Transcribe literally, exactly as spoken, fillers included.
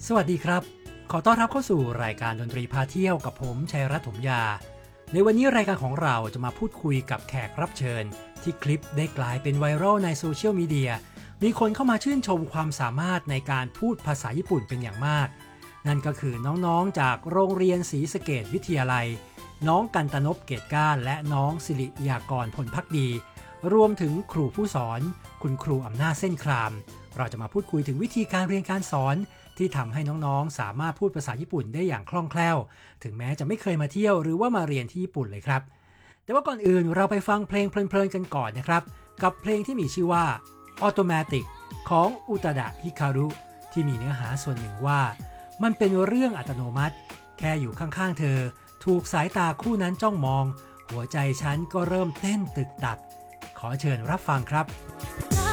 สวัสดีครับขอต้อนรับเข้าสู่รายการดนตรีพาเที่ยวกับผมชัยรัตน์ถมยาในวันนี้รายการของเราจะมาพูดคุยกับแขกรับเชิญที่คลิปได้กลายเป็นไวรัลในโซเชียลมีเดียมีคนเข้ามาชื่นชมความสามารถในการพูดภาษาญี่ปุ่นเป็นอย่างมากนั่นก็คือน้องๆจากโรงเรียนศรีสะเกษวิทยาลัยน้องกันตนพเกตก้านและน้องสิริยากรพลภักดีรวมถึงครูผู้สอนคุณครูอำนาจเส้นครามเราจะมาพูดคุยถึงวิธีการเรียนการสอนที่ทำให้น้องๆสามารถพูดภาษาญี่ปุ่นได้อย่างคล่องแคล่วถึงแม้จะไม่เคยมาเที่ยวหรือว่ามาเรียนที่ญี่ปุ่นเลยครับแต่ว่าก่อนอื่นเราไปฟังเพลงเพลินๆกันก่อนนะครับกับเพลงที่มีชื่อว่า Automatic ของอุตดะฮิคารุที่มีเนื้อหาส่วนหนึ่งว่ามันเป็นเรื่องอัตโนมัติแค่อยู่ข้างๆเธอถูกสายตาคู่นั้นจ้องมองหัวใจฉันก็เริ่มเต้นตึกตักขอเชิญรับฟังครับ